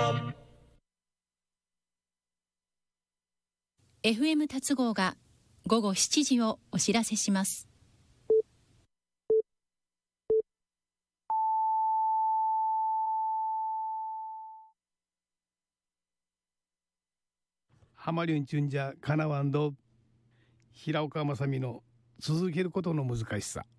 FM 達合が午後7時をお知らせします。 ハマリュンチュンジャカナワンド平岡正美の続けることの難しさ。